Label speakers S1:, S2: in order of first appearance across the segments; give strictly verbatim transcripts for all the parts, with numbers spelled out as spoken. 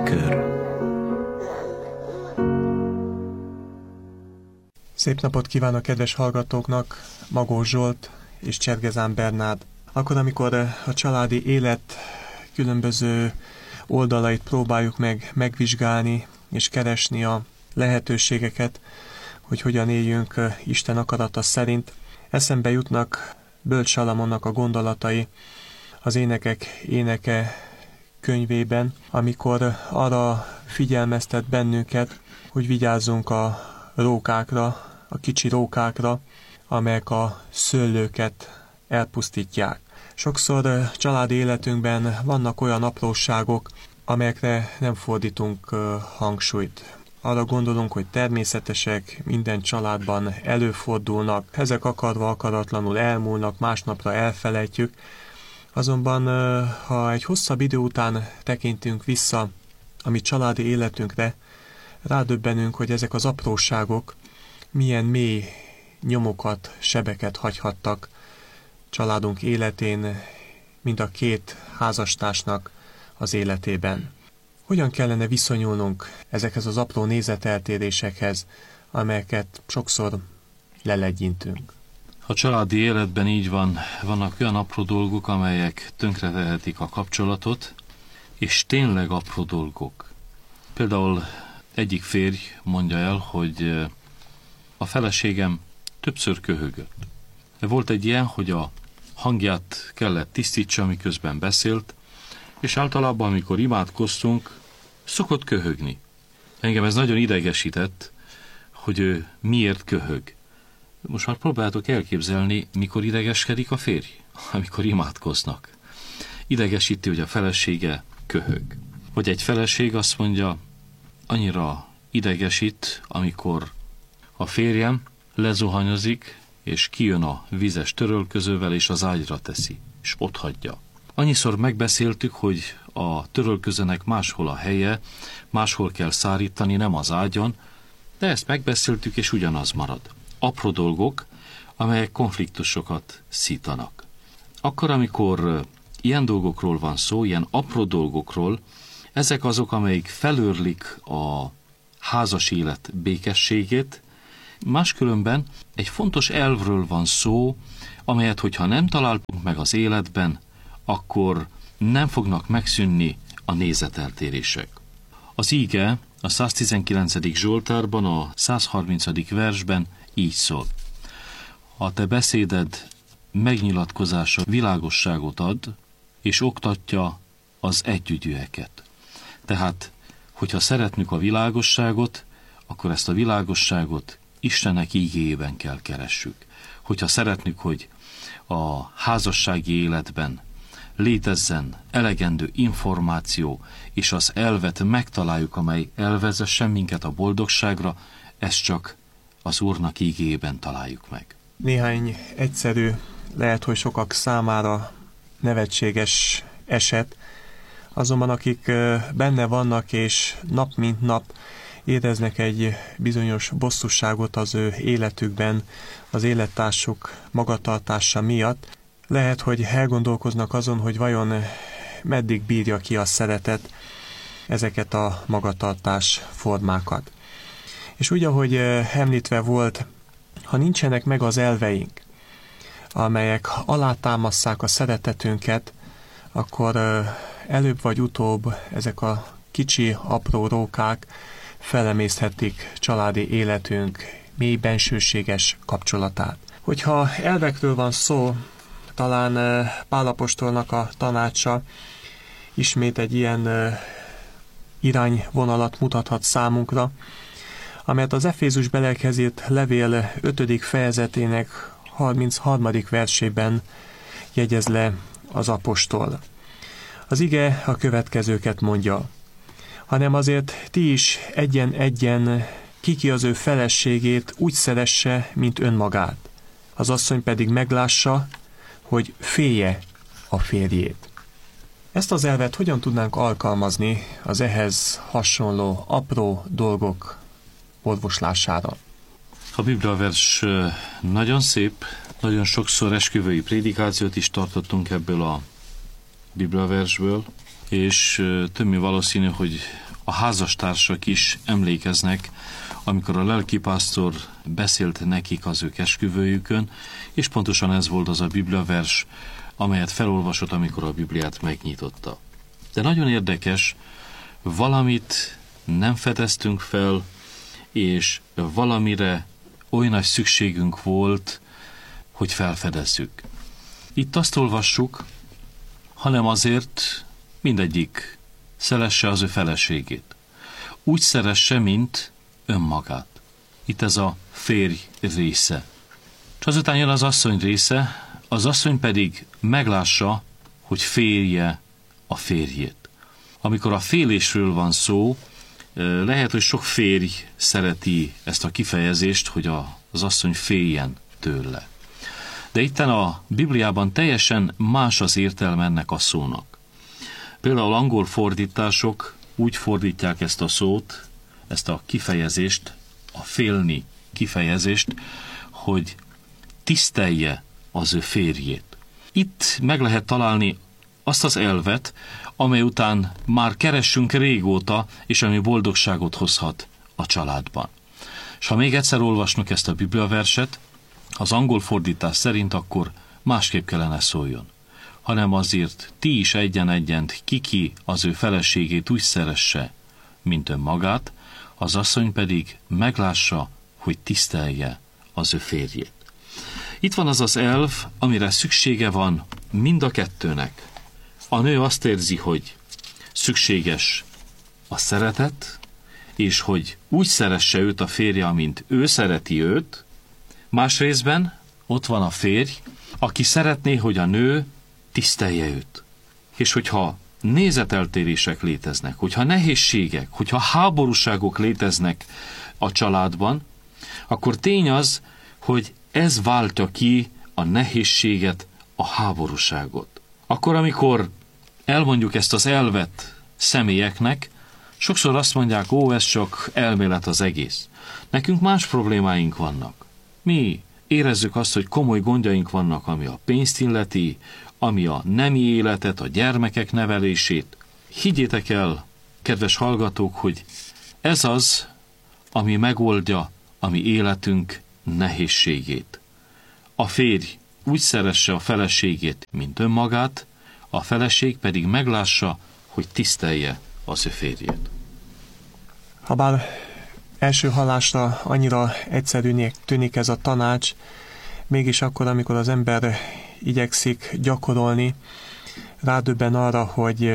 S1: Légkör.
S2: Szép napot kívánok kedves hallgatóknak, Magó Zsolt és Csergezán Bernárd. Akkor, amikor a családi élet különböző oldalait próbáljuk meg megvizsgálni és keresni a lehetőségeket, hogy hogyan éljünk Isten akarata szerint, eszembe jutnak Bölcs Salamonnak a gondolatai az Énekek éneke könyvében, amikor arra figyelmeztet bennünket, hogy vigyázzunk a rókákra, a kicsi rókákra, amelyek a szőlőket elpusztítják. Sokszor családi életünkben vannak olyan apróságok, amelyekre nem fordítunk hangsúlyt. Arra gondolunk, hogy természetesek, minden családban előfordulnak, ezek akarva akaratlanul elmúlnak, másnapra elfelejtjük. Azonban, ha egy hosszabb idő után tekintünk vissza a mi családi életünkre, rádöbbenünk, hogy ezek az apróságok milyen mély nyomokat, sebeket hagyhattak családunk életén, mind a két házastársnak az életében. Hogyan kellene viszonyulnunk ezekhez az apró nézeteltérésekhez, amelyeket sokszor lelegyintünk?
S3: A családi életben így van, vannak olyan apró dolgok, amelyek tönkretehetik a kapcsolatot, és tényleg apró dolgok. Például egyik férj mondja el, hogy a feleségem többször köhögött. Volt egy ilyen, hogy a hangját kellett tisztítsa, miközben beszélt, és általában, amikor imádkoztunk, szokott köhögni. Engem ez nagyon idegesített, hogy ő miért köhög. Most már próbáljátok elképzelni, mikor idegeskedik a férj, amikor imádkoznak. Idegesíti, hogy a felesége köhög. Vagy egy feleség azt mondja, annyira idegesít, amikor a férjem lezuhanyozik, és kijön a vizes törölközővel, és az ágyra teszi, és ott hagyja. Annyiszor megbeszéltük, hogy a törölközőnek máshol a helye, máshol kell szárítani, nem az ágyon, de ezt megbeszéltük, és ugyanaz marad. Apró dolgok, amelyek konfliktusokat szítanak. Akkor, amikor ilyen dolgokról van szó, ilyen apró dolgokról, ezek azok, amelyik felőrlik a házas élet békességét, máskülönben egy fontos elvről van szó, amelyet, hogyha nem találtunk meg az életben, akkor nem fognak megszűnni a nézeteltérések. Az íge a száztizenkilencedik Zsoltárban, a százharmincadik versben így szól. A te beszéded megnyilatkozása világosságot ad, és oktatja az együgyűeket. Tehát, hogyha szeretnük a világosságot, akkor ezt a világosságot Istenek ígéjében kell keressük. Hogyha szeretnük, hogy a házassági életben létezzen elegendő információ, és az elvet megtaláljuk, amely elvezessen minket a boldogságra, ezt csak az Úrnak ígéjében találjuk meg.
S2: Néhány egyszerű, lehet, hogy sokak számára nevetséges eset, azonban akik benne vannak, és nap mint nap éreznek egy bizonyos bosszúságot az ő életükben, az élettársuk magatartása miatt, lehet, hogy elgondolkoznak azon, hogy vajon meddig bírja ki a szeretet ezeket a magatartás formákat. És úgy, ahogy említve volt, ha nincsenek meg az elveink, amelyek alátámasszák a szeretetünket, akkor előbb vagy utóbb ezek a kicsi, apró rókák felemészhetik családi életünk mély bensőséges kapcsolatát. Hogyha elvekről van szó, talán Pál apostolnak a tanácsa ismét egy ilyen irányvonalat mutathat számunkra, amelyet az Efézus belekhez írt levél ötödik fejezetének harmincharmadik versében jegyez le az apostol. Az ige a következőket mondja: hanem azért ti is egyen-egyen kiki az ő feleségét úgy szeresse, mint önmagát. Az asszony pedig meglássa, hogy félje a férjét. Ezt az elvet hogyan tudnánk alkalmazni az ehhez hasonló apró dolgok orvoslására?
S3: A bibliavers nagyon szép, nagyon sokszor esküvői prédikációt is tartottunk ebből a bibliaversből, és több valószínű, hogy a házastársak is emlékeznek, amikor a lelkipásztor beszélt nekik az ő esküvőjükön, és pontosan ez volt az a bibliavers, amelyet felolvasott, amikor a Bibliát megnyitotta. De nagyon érdekes, valamit nem fedeztünk fel, és valamire oly nagy szükségünk volt, hogy felfedezzük. Itt azt olvassuk, hanem azért mindegyik szeresse az ő feleségét. Úgy szeresse, mint önmagát. Itt ez a férj része. És azután jön az asszony része, az asszony pedig meglássa, hogy félje a férjét. Amikor a félésről van szó, lehet, hogy sok férj szereti ezt a kifejezést, hogy az asszony féljen tőle. De itten a Bibliában teljesen más az értelme ennek a szónak. Például angol fordítások úgy fordítják ezt a szót, ezt a kifejezést, a félni kifejezést, hogy tisztelje az ő férjét. Itt meg lehet találni azt az elvet, amely után már keressünk régóta, és ami boldogságot hozhat a családban. És ha még egyszer olvasnunk ezt a bibliaverset, az angol fordítás szerint akkor másképp kellene szóljon. Hanem azért ti is egyen-egyent kiki az ő feleségét úgy szeresse, mint önmagát, az asszony pedig meglássa, hogy tisztelje az ő férjét. Itt van az az elv, amire szüksége van mind a kettőnek. A nő azt érzi, hogy szükséges a szeretet, és hogy úgy szeresse őt a férje, mint ő szereti őt. Másrészben ott van a férj, aki szeretné, hogy a nő tisztelje őt. És hogyha nézeteltérések léteznek, hogyha nehézségek, hogyha háborúságok léteznek a családban, akkor tény az, hogy ez váltja ki a nehézséget, a háborúságot. Akkor, amikor elmondjuk ezt az elvet személyeknek, sokszor azt mondják, ó, ez csak elmélet az egész. Nekünk más problémáink vannak. Mi érezzük azt, hogy komoly gondjaink vannak, ami a pénzt illeti, ami a nemi életet, a gyermekek nevelését. Higgyétek el, kedves hallgatók, hogy ez az, ami megoldja a mi életünk nehézségét. A férj úgy szeresse a feleségét, mint önmagát, a feleség pedig meglássa, hogy tisztelje az ő férjét.
S2: Habár első hallásra annyira egyszerűnek tűnik ez a tanács, mégis akkor, amikor az ember igyekszik gyakorolni, rádöbben arra, hogy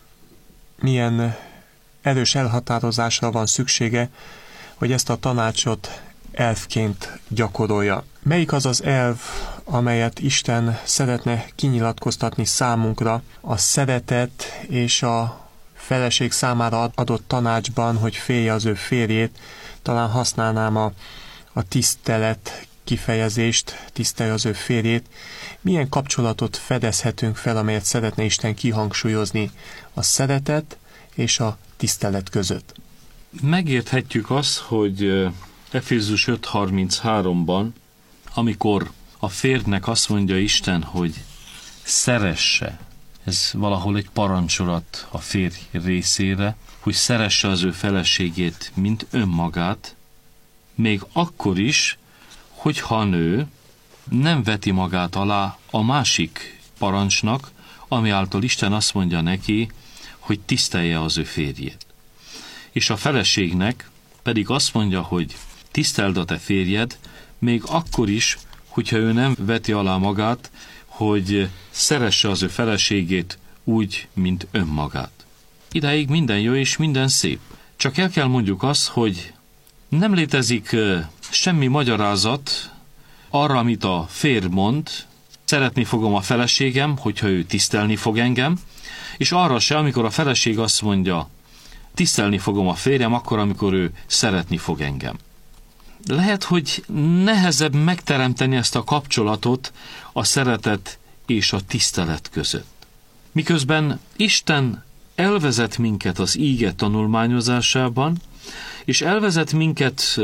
S2: milyen erős elhatározásra van szüksége, hogy ezt a tanácsot elvként gyakorolja. Melyik az az elv, amelyet Isten szeretne kinyilatkoztatni számunkra a szeretet és a feleség számára adott tanácsban, hogy félje az ő férjét? Talán használnám a, a tisztelet kifejezést, tisztelje az ő férjét. Milyen kapcsolatot fedezhetünk fel, amelyet szeretne Isten kihangsúlyozni a szeretet és a tisztelet között?
S3: Megérthetjük azt, hogy Efézus öt harminchárom-ban, amikor a férjnek azt mondja Isten, hogy szeresse, ez valahol egy parancsolat a férj részére, hogy szeresse az ő feleségét, mint önmagát, még akkor is, hogyha a nő nem veti magát alá a másik parancsnak, ami által Isten azt mondja neki, hogy tisztelje az ő férjét. És a feleségnek pedig azt mondja, hogy tiszteld a te férjed, még akkor is, hogyha ő nem veti alá magát, hogy szeresse az ő feleségét úgy, mint önmagát. Idáig minden jó és minden szép. Csak el kell mondjuk azt, hogy nem létezik semmi magyarázat arra, amit a férj mond, szeretni fogom a feleségem, hogyha ő tisztelni fog engem, és arra se, amikor a feleség azt mondja, tisztelni fogom a férjem, akkor, amikor ő szeretni fog engem. Lehet, hogy nehezebb megteremteni ezt a kapcsolatot a szeretet és a tisztelet között. Miközben Isten elvezet minket az íge tanulmányozásában, és elvezet minket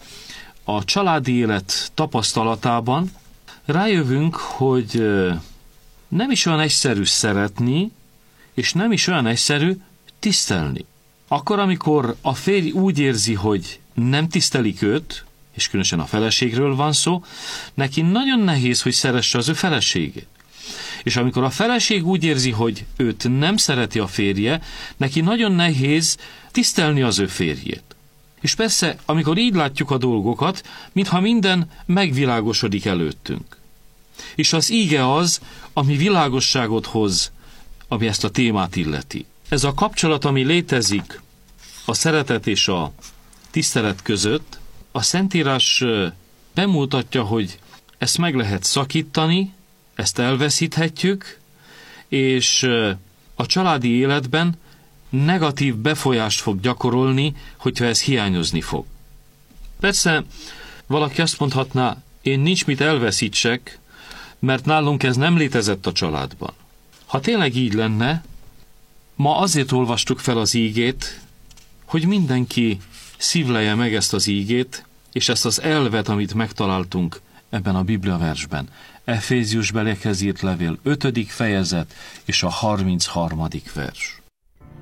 S3: a családi élet tapasztalatában, rájövünk, hogy nem is olyan egyszerű szeretni, és nem is olyan egyszerű tisztelni. Akkor, amikor a férj úgy érzi, hogy nem tisztelik őt, és különösen a feleségről van szó, neki nagyon nehéz, hogy szeresse az ő feleségét. És amikor a feleség úgy érzi, hogy őt nem szereti a férje, neki nagyon nehéz tisztelni az ő férjét. És persze, amikor így látjuk a dolgokat, mintha minden megvilágosodik előttünk. És az íge az, ami világosságot hoz, ami ezt a témát illeti. Ez a kapcsolat, ami létezik a szeretet és a tisztelet között, a Szentírás bemutatja, hogy ezt meg lehet szakítani, ezt elveszíthetjük, és a családi életben negatív befolyást fog gyakorolni, hogyha ez hiányozni fog. Persze, valaki azt mondhatná, én nincs mit elveszítsek, mert nálunk ez nem létezett a családban. Ha tényleg így lenne, ma azért olvastuk fel az ígét, hogy mindenki szívlelje meg ezt az ígét, és ezt az elvet, amit megtaláltunk ebben a Biblia versben. Eféziusbeliekhez írt levél ötödik fejezet és a harmincharmadik vers.